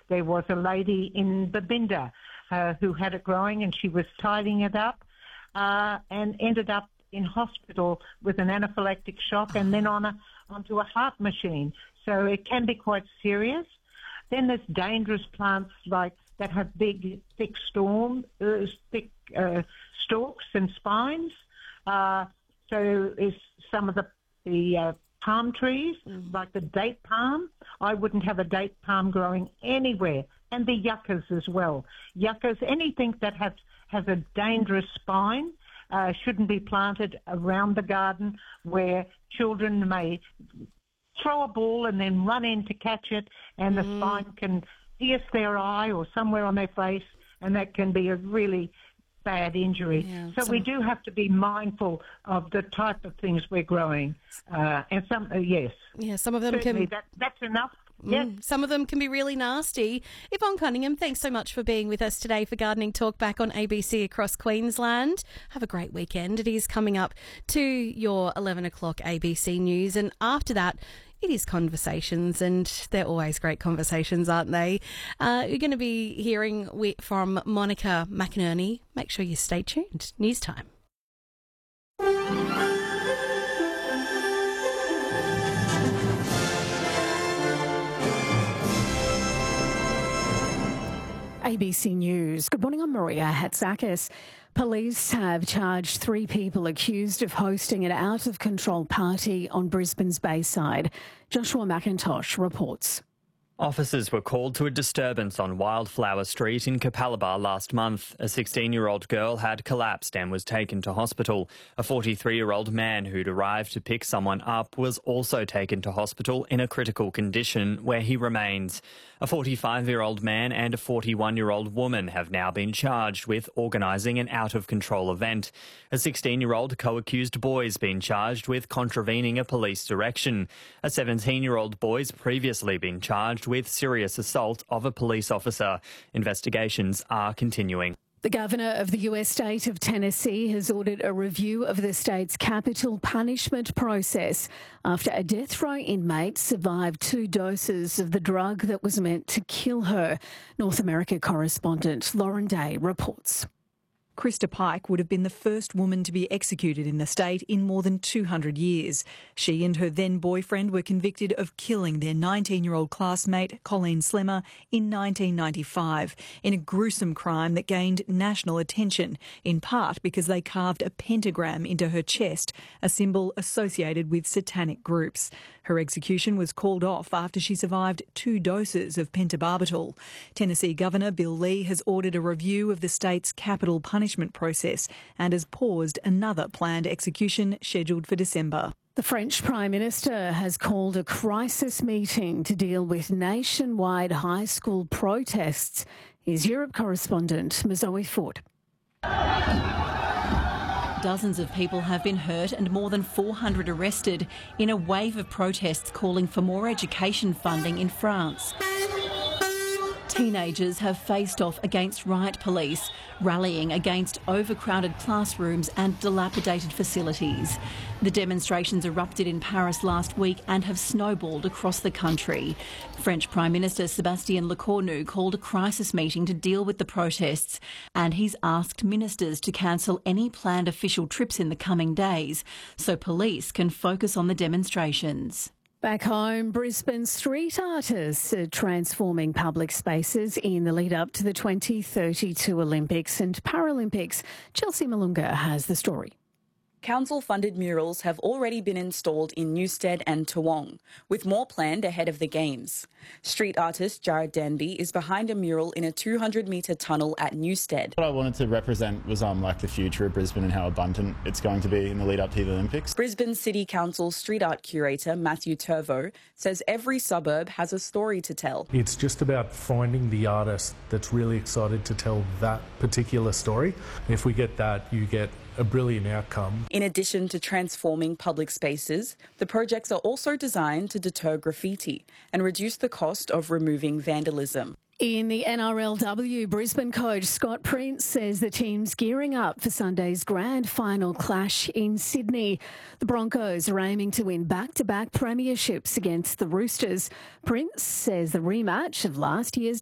There was a lady in Babinda who had it growing, and she was tidying it up and ended up in hospital with an anaphylactic shock and then onto a heart machine. So it can be quite serious. Then there's dangerous plants like that have big, thick stalks and spines. So is some of the palm trees, like the date palm. I wouldn't have a date palm growing anywhere. And the yuccas as well. Yuccas, anything that has a dangerous spine shouldn't be planted around the garden where children may throw a ball and then run in to catch it, and the spine can pierce their eye or somewhere on their face, and that can be a really bad injury. Yeah, so we do have to be mindful of the type of things we're growing. And some, yes. Yeah, some of them certainly that's enough. Yes. Some of them can be really nasty. Yvonne Cunningham, thanks so much for being with us today for Gardening Talk back on ABC across Queensland. Have a great weekend. It is coming up to your 11 o'clock ABC News, and after that, it is conversations, and they're always great conversations, aren't they? You're going to be hearing from Monica McInerney. Make sure you stay tuned. News time. ABC News. Good morning, I'm Maria Hatzakis. Police have charged 3 people accused of hosting an out-of-control party on Brisbane's Bayside. Joshua McIntosh reports. Officers were called to a disturbance on Wildflower Street in Capalaba last month. A 16-year-old girl had collapsed and was taken to hospital. A 43-year-old man who'd arrived to pick someone up was also taken to hospital in a critical condition, where he remains. A 45-year-old man and a 41-year-old woman have now been charged with organising an out-of-control event. A 16-year-old co-accused boy's been charged with contravening a police direction. A 17-year-old boy's previously been charged with serious assault of a police officer. Investigations are continuing. The governor of the US state of Tennessee has ordered a review of the state's capital punishment process after a death row inmate survived 2 doses of the drug that was meant to kill her. North America correspondent Lauren Day reports. Krista Pike would have been the first woman to be executed in the state in more than 200 years. She and her then-boyfriend were convicted of killing their 19-year-old classmate, Colleen Slemmer, in 1995, in a gruesome crime that gained national attention, in part because they carved a pentagram into her chest, a symbol associated with satanic groups. Her execution was called off after she survived 2 doses of pentobarbital. Tennessee Governor Bill Lee has ordered a review of the state's capital punishment process and has paused another planned execution scheduled for December. The French Prime Minister has called a crisis meeting to deal with nationwide high school protests. Here's Europe correspondent Mazoe Ford. Dozens of people have been hurt and more than 400 arrested in a wave of protests calling for more education funding in France. Teenagers have faced off against riot police, rallying against overcrowded classrooms and dilapidated facilities. The demonstrations erupted in Paris last week and have snowballed across the country. French Prime Minister Sébastien Lecornu called a crisis meeting to deal with the protests, and he's asked ministers to cancel any planned official trips in the coming days so police can focus on the demonstrations. Back home, Brisbane street artists are transforming public spaces in the lead up to the 2032 Olympics and Paralympics. Chelsea Malunga has the story. Council-funded murals have already been installed in Newstead and Toowong, with more planned ahead of the Games. Street artist Jared Danby is behind a mural in a 200-metre tunnel at Newstead. What I wanted to represent was like the future of Brisbane and how abundant it's going to be in the lead up to the Olympics. Brisbane City Council street art curator Matthew Turvo says every suburb has a story to tell. It's just about finding the artist that's really excited to tell that particular story. If we get that, you get a brilliant outcome. In addition to transforming public spaces, the projects are also designed to deter graffiti and reduce the cost of removing vandalism. In the NRLW, Brisbane coach Scott Prince says the team's gearing up for Sunday's grand final clash in Sydney. The Broncos are aiming to win back-to-back premierships against the Roosters. Prince says the rematch of last year's